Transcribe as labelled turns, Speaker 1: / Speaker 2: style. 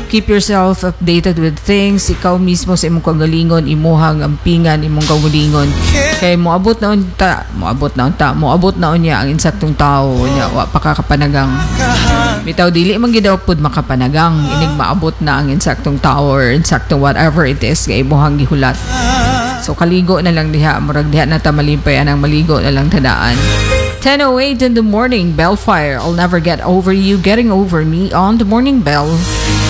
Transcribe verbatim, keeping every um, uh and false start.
Speaker 1: Keep yourself updated with things. Ikaw mismo sa imong kagalingon, imuhang ampingan, imong kagalingon. Kay moabot na unta, moabot na unta, moabot na unya ang insaktong tao nya wa pa kakapanagang. Bitaw dili man gidaw pud makapanagang, inig maabot na ang insaktong tao or insaktong whatever it is kay imuhang gihulat. So kaligo na lang diha, murag diha na ta malimpay anang maligo na lang tadaan. ten oh eight in the morning, Bellfire, I'll never get over you, getting over me on the morning bell.